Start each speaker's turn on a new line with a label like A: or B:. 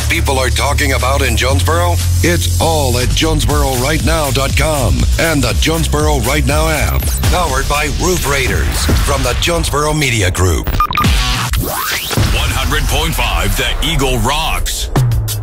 A: people are talking about in Jonesboro? It's all at JonesboroRightNow.com and the Jonesboro Right Now app. Powered by Roof Raiders from the Jonesboro Media Group.
B: 100.5 The Eagle rocks.